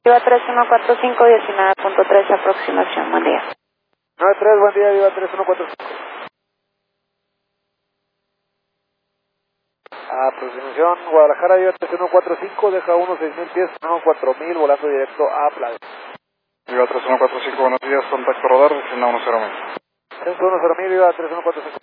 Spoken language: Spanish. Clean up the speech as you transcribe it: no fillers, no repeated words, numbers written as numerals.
Viva 3145, 19.3, aproximación, buen día. 93, buen día, Viva 3145. Aproximación, Guadalajara, Viva 3145, deja 6000 pies, 4000, volando directo a Playa. Viva 3145, buenos días, contacto radar, destino 10.000. Censo 10.000, Viva 3145.